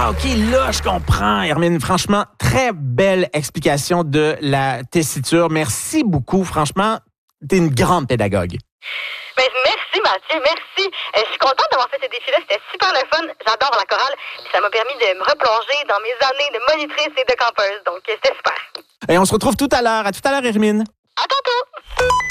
OK, là, je comprends. Hermine, franchement, très belle explication de la tessiture. Merci beaucoup. Franchement, t'es une grande pédagogue. Ben, merci Mathieu, merci. Je suis contente d'avoir fait ce défi-là, c'était super le fun. J'adore la chorale. Puis ça m'a permis de me replonger dans mes années de monitrice et de campeuse. Donc c'était super. Et on se retrouve tout à l'heure. À tout à l'heure, Hermine. À tantôt!